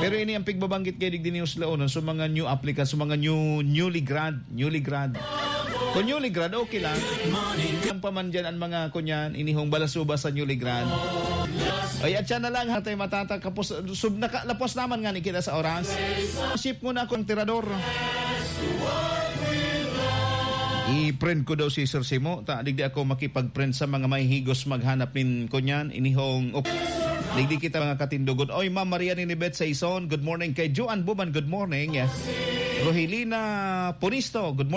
Pero ini ang pigbabanggit kay Digdi News Laonon sa mga new applicants, sa mga newly grad. Kung newly grad, okay lang. Ang paman dyan ang mga kunyan, inihong balasuba sa newly grad. Ay, at siya na lang hatay matata. Kapos, lapos naman nga ni kita sa oras. Ship muna akong tirador. I-print ko daw si Sir Simo. Digdi ako makipag-print sa mga mahihigos maghanap min kunyan. Inihong... Digdi kita mga katindugon. Oy, Ma'am Maria Ninibet sa Ison. Good morning kay Joan Buman. Good morning. Yes. Rohelina Ponisto. Good morning.